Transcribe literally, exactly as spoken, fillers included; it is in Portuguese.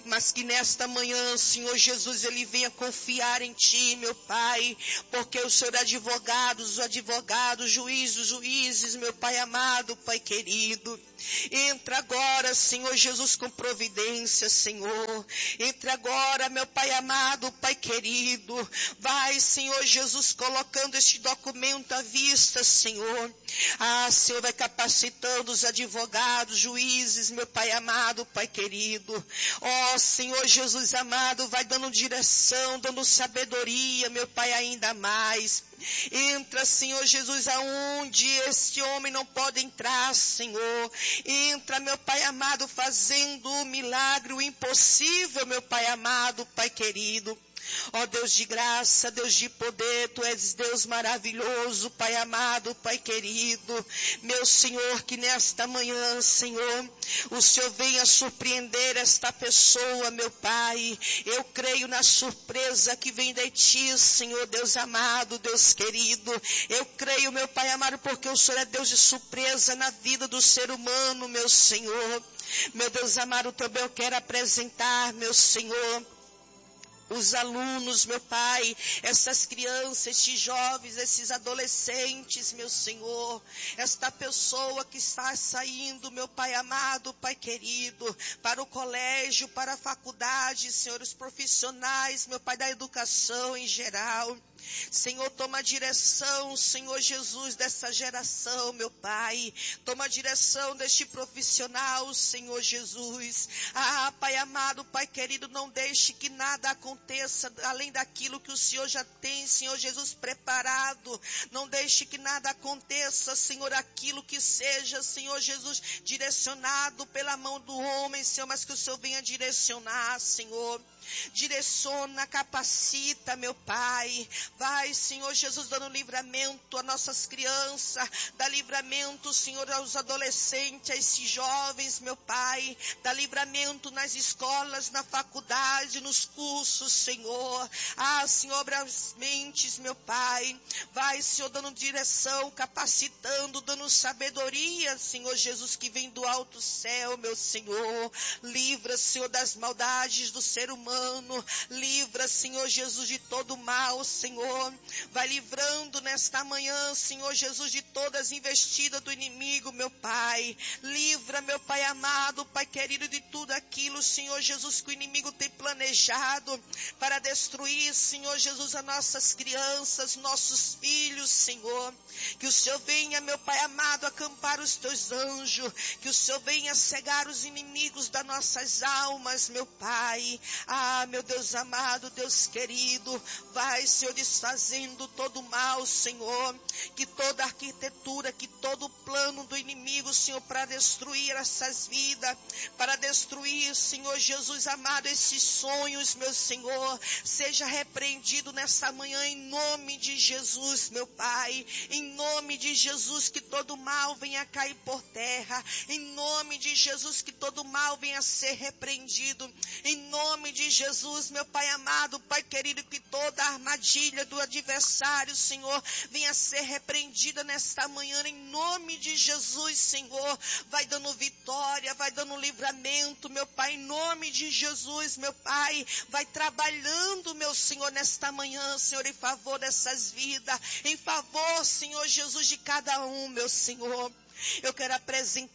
mas que nesta manhã, Senhor Jesus, ele venha confiar em Ti, meu Pai, porque o Senhor é advogado, os advogados, juízes, juízes, meu Pai amado, Pai querido. Entra agora, Senhor Jesus, com providência, Senhor. Entra agora, meu Pai amado, Pai querido. Vai, Senhor Jesus, colocando este documento à vista, Senhor. Ah, Senhor, vai capacitando os advogados, juízes, meu Pai amado, Pai querido. Ó, Senhor Jesus amado, vai dando direção, dando sabedoria, meu Pai, ainda mais. Entra, Senhor Jesus, aonde este homem não pode entrar, Senhor. Entra, meu Pai amado, fazendo o milagre, o impossível, meu Pai amado, Pai querido. Ó Deus de graça, Deus de poder, Tu és Deus maravilhoso, Pai amado, Pai querido. Meu Senhor, que nesta manhã, Senhor, o Senhor venha surpreender esta pessoa, meu Pai. Eu creio na surpresa que vem de Ti, Senhor, Deus amado, Deus querido. Eu creio, meu Pai amado, porque o Senhor é Deus de surpresa na vida do ser humano, meu Senhor. Meu Deus amado, também eu quero apresentar, meu Senhor, os alunos, meu Pai, essas crianças, estes jovens, esses adolescentes, meu Senhor, esta pessoa que está saindo, meu Pai amado, Pai querido, para o colégio, para a faculdade, Senhor, os profissionais, meu Pai, da educação em geral. Senhor, toma a direção, Senhor Jesus, dessa geração, meu Pai. Toma a direção deste profissional, Senhor Jesus. Ah, Pai amado, Pai querido, não deixe que nada aconteça além daquilo que o Senhor já tem, Senhor Jesus, preparado. Não deixe que nada aconteça, Senhor, aquilo que seja, Senhor Jesus, direcionado pela mão do homem, Senhor, mas que o Senhor venha direcionar, Senhor. Direciona, capacita, meu Pai. Vai, Senhor Jesus, dando livramento a nossas crianças. Dá livramento, Senhor, aos adolescentes, a esses jovens, meu Pai. Dá livramento nas escolas, na faculdade, nos cursos, Senhor. Ah, Senhor, abre as mentes, meu Pai. Vai, Senhor, dando direção, capacitando, dando sabedoria, Senhor Jesus, que vem do alto céu, meu Senhor. Livra, Senhor, das maldades do ser humano. Livra, Senhor Jesus, de todo mal, Senhor. Vai livrando nesta manhã, Senhor Jesus, de todas as investidas do inimigo, meu Pai. Livra, meu Pai amado, Pai querido, de tudo aquilo, Senhor Jesus, que o inimigo tem planejado para destruir, Senhor Jesus, as nossas crianças, nossos filhos, Senhor. Que o Senhor venha, meu Pai amado, acampar os Teus anjos. Que o Senhor venha cegar os inimigos das nossas almas, meu Pai. Ah, meu Deus amado, Deus querido, vai, Senhor, desfazendo todo o mal, Senhor, que toda arquitetura, que todo plano do inimigo, Senhor, para destruir essas vidas, para destruir, Senhor Jesus amado, esses sonhos, meu Senhor, seja repreendido nessa manhã em nome de Jesus, meu Pai, em nome de Jesus, que todo mal venha cair por terra, em nome de Jesus, que todo mal venha ser repreendido, em nome de Jesus, meu Pai amado, Pai querido, que toda a armadilha do adversário, Senhor, venha ser repreendida nesta manhã, em nome de Jesus, Senhor. Vai dando vitória, vai dando livramento, meu Pai, em nome de Jesus, meu Pai. Vai trabalhando, meu Senhor, nesta manhã, Senhor, em favor dessas vidas, em favor, Senhor Jesus, de cada um, meu Senhor. Eu quero apresentar